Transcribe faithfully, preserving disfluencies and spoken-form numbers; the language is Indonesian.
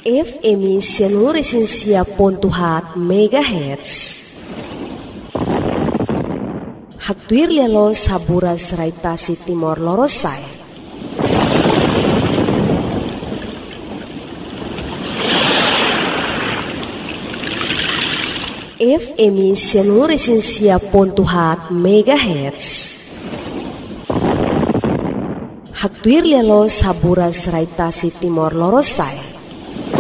F M seluruh resensia pontuhat megahertz. Haktuir lelo sabura seraitasi timor lorosai. F M seluruh resensia pontuhat megahertz. Haktuir lelo sabura seraitasi timor lorosai.